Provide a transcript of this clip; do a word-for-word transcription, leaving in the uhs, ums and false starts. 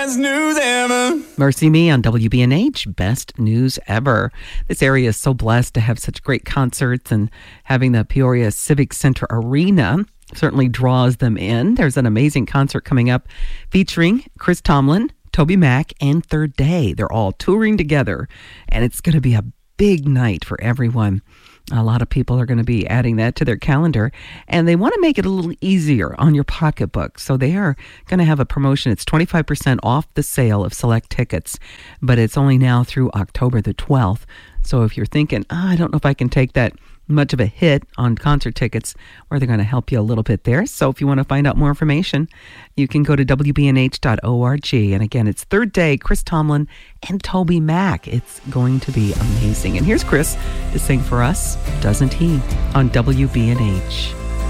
best news ever. Mercy Me on W B N H, best news ever. This area is so blessed to have such great concerts, and having the Peoria Civic Center Arena certainly draws them in. There's an amazing concert coming up featuring Chris Tomlin, Toby Mac, and Third Day. They're all touring together, and it's going to be a big night for everyone. A lot of people are going to be adding that to their calendar, and they want to make it a little easier on your pocketbook. So they are going to have a promotion. It's twenty-five percent off the sale of select tickets, but it's only now through October the twelfth. So if you're thinking, oh, I don't know if I can take that much of a hit on concert tickets, or they're going to help you a little bit there. So if you want to find out more information, you can go to W B N H dot org. And again, it's Third Day, Chris Tomlin, and Toby Mac. It's going to be amazing. And here's Chris to sing for us, Doesn't He, on W B N H.